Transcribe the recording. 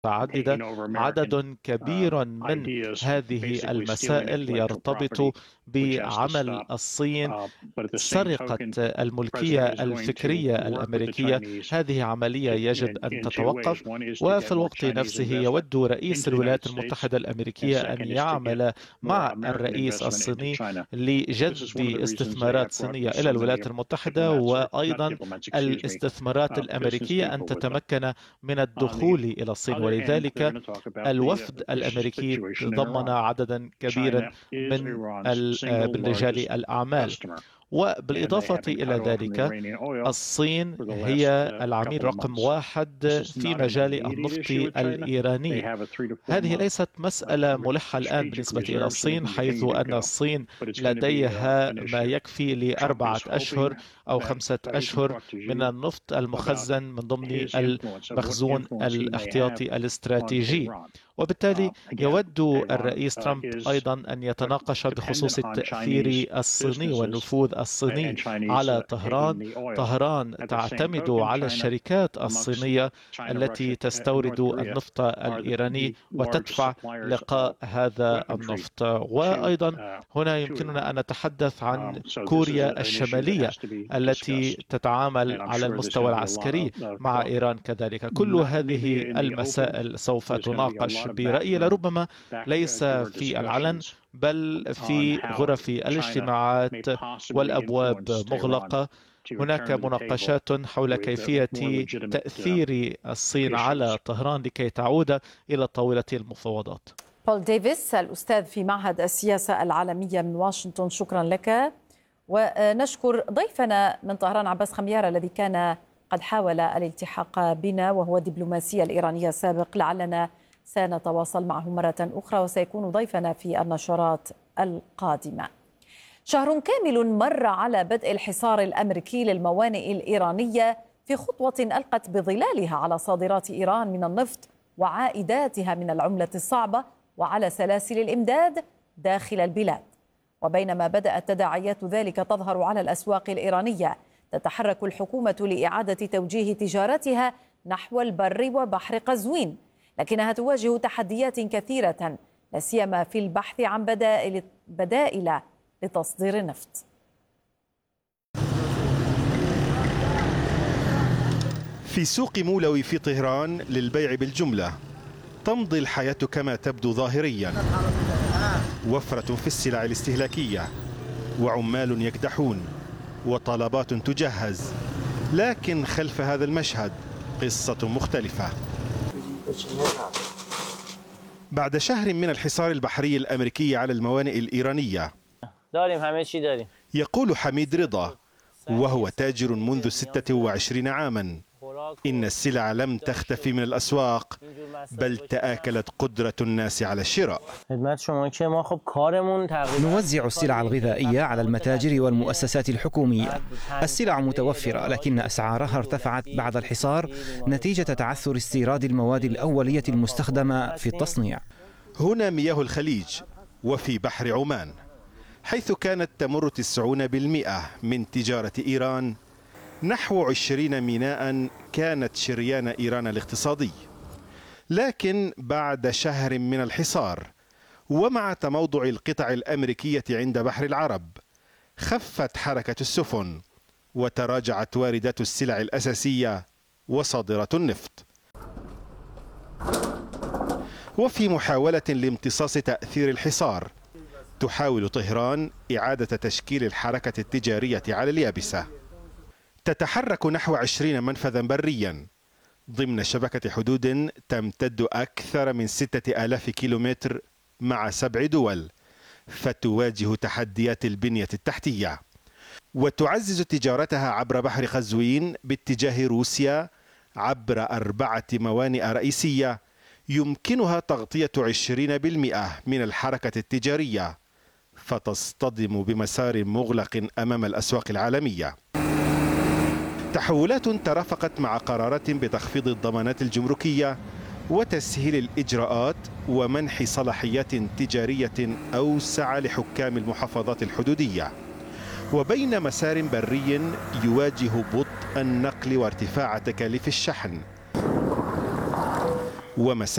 متعددة. عدد كبير من هذه المسائل يرتبط بعمل الصين، سرقة الملكية الفكرية الأمريكية. هذه عملية يجب أن تتوقف. وفي الوقت نفسه يود رئيس الولايات المتحدة الأمريكية أن يعمل مع الرئيس الصيني لجذب استثمارات صينية إلى الولايات المتحدة، وأيضا الاستثمارات الأمريكية أن تتمكن من الدخول إلى الصين. ولذلك الوفد الأمريكي تضمن عددا كبيرا من رجال الأعمال. وبالإضافة إلى ذلك الصين هي العميل رقم 1 في مجال النفط الإيراني. هذه ليست مسألة ملحة الآن بالنسبة إلى الصين، حيث أن الصين لديها ما يكفي ل4 أشهر أو 5 أشهر من النفط المخزن من ضمن المخزون الاحتياطي الاستراتيجي. وبالتالي يود الرئيس ترامب أيضا أن يتناقش بخصوص التأثير الصيني والنفوذ الصيني على طهران. طهران تعتمد على الشركات الصينية التي تستورد النفط الإيراني وتدفع لقاء هذا النفط. وأيضا هنا يمكننا أن نتحدث عن كوريا الشمالية التي تتعامل على المستوى العسكري مع إيران كذلك. كل هذه المسائل سوف تناقش برأيي، لربما ليس في العلن بل في غرف الاجتماعات والأبواب مغلقة. هناك مناقشات حول كيفية تأثير الصين على طهران لكي تعود إلى طاولة المفاوضات. بول ديفيس، الأستاذ في معهد السياسة العالمية من واشنطن، شكرا لك. ونشكر ضيفنا من طهران عباس خميارة الذي كان قد حاول الالتحاق بنا، وهو الدبلوماسي الإيراني السابق. لعلنا سنتواصل معه مرة أخرى وسيكون ضيفنا في النشرات القادمة. شهر كامل مر على بدء الحصار الأمريكي للموانئ الإيرانية، في خطوة ألقت بظلالها على صادرات إيران من النفط وعائداتها من العملة الصعبة وعلى سلاسل الإمداد داخل البلاد. وبينما بدأت تداعيات ذلك تظهر على الأسواق الإيرانية، تتحرك الحكومة لإعادة توجيه تجارتها نحو البر وبحر قزوين، لكنها تواجه تحديات كثيرة، لا سيما في البحث عن بدائل لتصدير النفط. في سوق مولوي في طهران للبيع بالجملة تمضي الحياة كما تبدو ظاهريا. وفرة في السلع الاستهلاكية، وعمال يكدحون، وطلبات تجهز. لكن خلف هذا المشهد قصة مختلفة. بعد شهر من الحصار البحري الأمريكي على الموانئ الإيرانية، يقول حميد رضا وهو تاجر منذ 26 عاما إن السلع لم تختفي من الأسواق، بل تآكلت قدرة الناس على الشراء. نوزع السلع الغذائية على المتاجر والمؤسسات الحكومية. السلع متوفرة، لكن أسعارها ارتفعت بعد الحصار نتيجة تعثر استيراد المواد الأولية المستخدمة في التصنيع. هنا مياه الخليج وفي بحر عمان، حيث كانت تمر 90% من تجارة إيران. نحو 20 ميناء كانت شريان إيران الاقتصادي. لكن بعد شهر من الحصار ومع تموضع القطع الأمريكية عند بحر العرب، خفت حركة السفن وتراجعت واردات السلع الأساسية وصادرات النفط. وفي محاولة لامتصاص تأثير الحصار، تحاول طهران إعادة تشكيل الحركة التجارية على اليابسة. تتحرك نحو 20 منفذا بريا ضمن شبكة حدود تمتد أكثر من 6000 كيلومتر مع 7 دول، فتواجه تحديات البنية التحتية. وتعزز تجارتها عبر بحر قزوين باتجاه روسيا عبر 4 موانئ رئيسية يمكنها تغطية 20% من الحركة التجارية، فتصطدم بمسار مغلق أمام الأسواق العالمية. تحولات ترافقت مع قرارات بتخفيض الضمانات الجمركية وتسهيل الإجراءات ومنح صلاحيات تجارية أوسع لحكام المحافظات الحدودية. وبين مسار بري يواجه بطء النقل وارتفاع تكاليف الشحن، ومسار